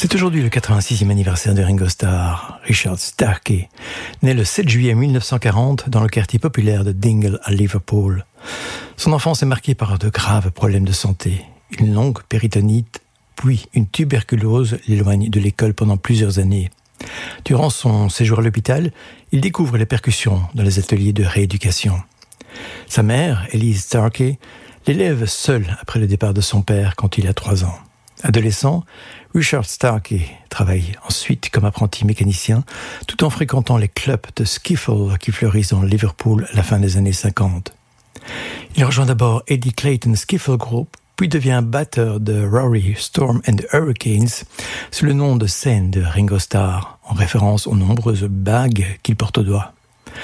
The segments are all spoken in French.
C'est aujourd'hui le 86e anniversaire de Ringo Starr. Richard Starkey, né le 7 juillet 1940 dans le quartier populaire de Dingle à Liverpool. Son enfance est marquée par de graves problèmes de santé. Une longue péritonite, puis une tuberculose l'éloigne de l'école pendant plusieurs années. Durant son séjour à l'hôpital, il découvre les percussions dans les ateliers de rééducation. Sa mère, Elise Starkey, l'élève seule après le départ de son père quand il a 3 ans. Adolescent, Richard Starkey travaille ensuite comme apprenti mécanicien tout en fréquentant les clubs de skiffle qui fleurissent dans Liverpool à la fin des années 50. Il rejoint d'abord Eddie Clayton Skiffle Group, puis devient batteur de Rory Storm and the Hurricanes sous le nom de scène de Ringo Starr, en référence aux nombreuses bagues qu'il porte au doigt.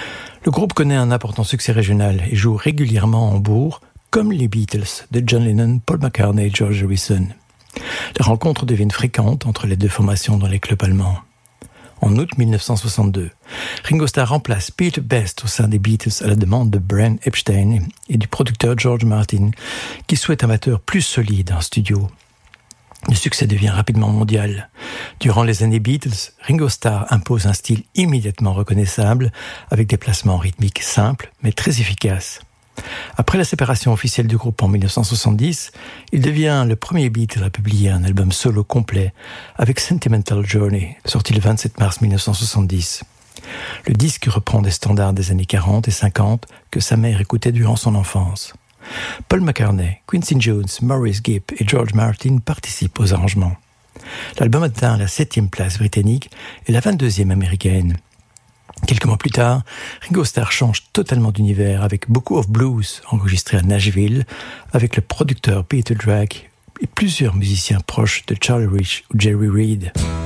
Le groupe connaît un important succès régional et joue régulièrement en bourg, comme les Beatles de John Lennon, Paul McCartney et George Harrison. Les rencontres deviennent fréquentes entre les deux formations dans les clubs allemands. En août 1962, Ringo Starr remplace Peter Best au sein des Beatles à la demande de Brian Epstein et du producteur George Martin, qui souhaite un batteur plus solide en studio. Le succès devient rapidement mondial. Durant les années Beatles, Ringo Starr impose un style immédiatement reconnaissable, avec des placements rythmiques simples mais très efficaces. Après la séparation officielle du groupe en 1970, il devient le premier Beatle à publier un album solo complet avec Sentimental Journey, sorti le 27 mars 1970. Le disque reprend des standards des années 40 et 50 que sa mère écoutait durant son enfance. Paul McCartney, Quincy Jones, Maurice Gibb et George Martin participent aux arrangements. L'album atteint la 7e place britannique et la 22e américaine. Quelques mois plus tard, Ringo Starr change totalement d'univers avec Book of Blues, enregistré à Nashville, avec le producteur Peter Drake et plusieurs musiciens proches de Charlie Rich ou Jerry Reed.